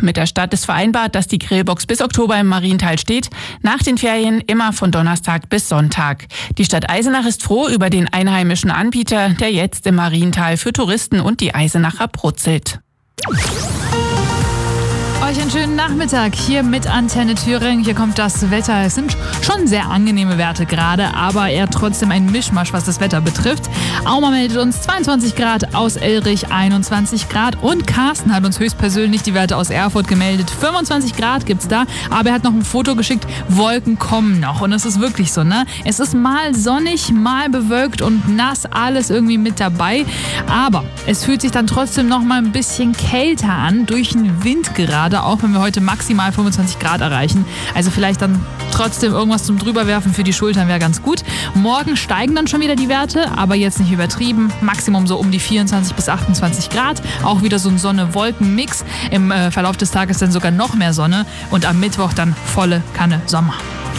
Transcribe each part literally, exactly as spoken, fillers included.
Mit der Stadt ist vereinbart, dass die Grillbox bis Oktober im Mariental steht, nach den Ferien immer von Donnerstag bis Sonntag. Die Stadt Eisenach ist froh über den einheimischen Anbieter, der jetzt im Mariental für Touristen und die Eisenacher brutzelt. Euch einen schönen Nachmittag hier mit Antenne Thüringen. Hier kommt das Wetter. Es sind schon sehr angenehme Werte gerade, aber eher trotzdem ein Mischmasch, was das Wetter betrifft. Auma meldet uns zweiundzwanzig Grad, aus Elrich einundzwanzig Grad und Carsten hat uns höchstpersönlich die Werte aus Erfurt gemeldet. fünfundzwanzig Grad gibt's da, aber er hat noch ein Foto geschickt. Wolken kommen noch und es ist wirklich so, ne? Es ist mal sonnig, mal bewölkt und nass, alles irgendwie mit dabei. Aber es fühlt sich dann trotzdem noch mal ein bisschen kälter an, durch den Wind gerade. Auch wenn wir heute maximal fünfundzwanzig Grad erreichen. Also vielleicht dann trotzdem irgendwas zum Drüberwerfen für die Schultern wäre ganz gut. Morgen steigen dann schon wieder die Werte, aber jetzt nicht übertrieben. Maximum so um die vierundzwanzig bis achtundzwanzig Grad. Auch wieder so ein Sonne-Wolken-Mix. Im äh, Verlauf des Tages dann sogar noch mehr Sonne. Und am Mittwoch dann volle Kanne Sommer.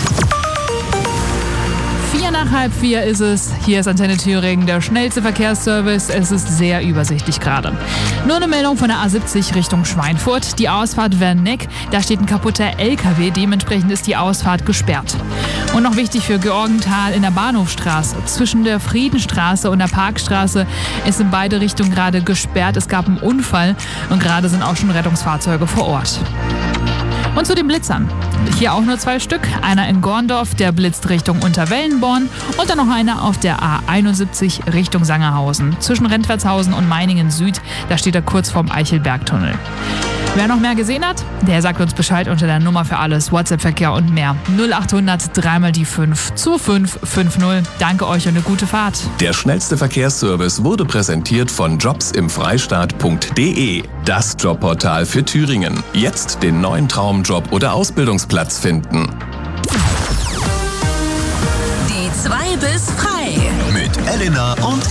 Vier nach halb vier ist es. Hier ist Antenne Thüringen, der schnellste Verkehrsservice. Es ist sehr übersichtlich gerade. Nur eine Meldung von der A siebzig Richtung Schweinfurt. Die Ausfahrt Werneck, da steht ein kaputter L K W. Dementsprechend ist die Ausfahrt gesperrt. Und noch wichtig für Georgenthal in der Bahnhofstraße. Zwischen der Friedenstraße und der Parkstraße ist in beide Richtungen gerade gesperrt. Es gab einen Unfall und gerade sind auch schon Rettungsfahrzeuge vor Ort. Und zu den Blitzern. Hier auch nur zwei Stück. Einer in Gorndorf, der blitzt Richtung Unterwellenborn. Und dann noch einer auf der A einundsiebzig Richtung Sangerhausen. Zwischen Rentwertshausen und Meiningen Süd, da steht er kurz vorm Eichelbergtunnel. Wer noch mehr gesehen hat, der sagt uns Bescheid unter der Nummer für alles, WhatsApp-Verkehr und mehr. null achthundert dreimal die fünf zwei fünf fünf null. Danke euch und eine gute Fahrt. Der schnellste Verkehrsservice wurde präsentiert von jobs im freistaat punkt de. Das Jobportal für Thüringen. Jetzt den neuen Traumjob oder Ausbildungsplatz finden. Die zwei bis frei. Mit Elena und